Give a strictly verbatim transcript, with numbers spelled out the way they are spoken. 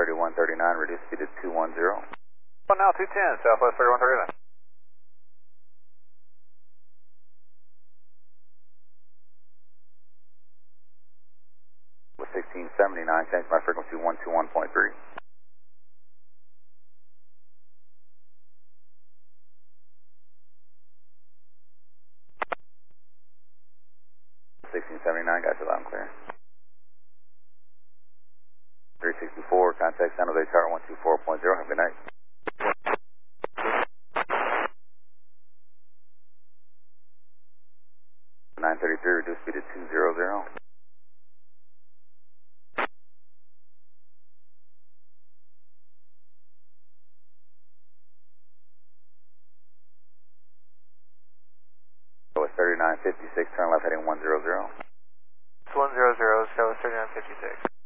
thirty-one thirty-nine, reduce speed to two one zero. Well, now two ten, Southwest thirty-one thirty-nine. With sixteen seventy-nine, change my frequency one two one point three. sixteen seventy-nine, got you loud and clear. three sixty-four, contact San Jose Tower one two four point zero, have a good night. nine thirty-three, reduce speed to two hundred. So it's thirty-nine fifty-six, turn left heading one hundred. It's one hundred, Southwest thirty-nine fifty-six.